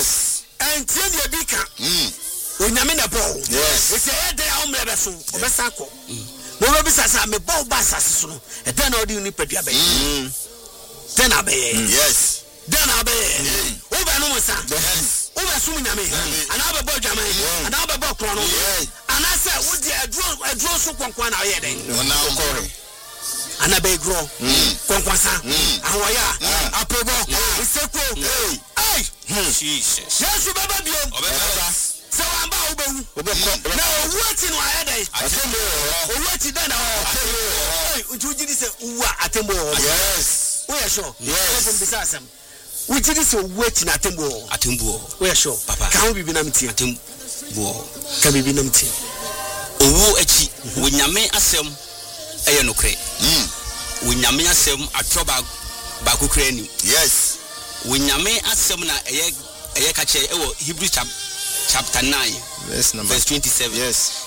Yes. And tell the bika. Onyame na ball. Yes. We say dey a umrebe so. Obesa ko. No be sasa me ball ba asase so no. E den na odi ni padua be. Den abeye. Yes. Den abeye. Wo ba no musa. Yes. Wo ba sum nyame. Ana be ball dwaman. Ana be ball kro no. Ana say wo di adro so kwankwan na ye den. Ona okore. Ana be grow. Kwankwasa. Awoya. Apebo. Iseko. Hey. Jesus. Yesu baba biom. Obeba. So amba obewu. Na owuati no ayedai. Atembo. Owuati den na ho. Hey, ujidi se uwa atembo. Yes. We are sure. Yes. From bisasem. Ujidi se owuati na atembo. Atembo. We are sure. Papa. Kan bibi na mtie. Atembo. Kan bibi na mtie. Owu achi wonyame asem eye nokre. Wonyame asem atroba ba kokre ni. Yes. Wonyame asem na eye kache ewo Hebrews chapter 9 verse 27. Yes.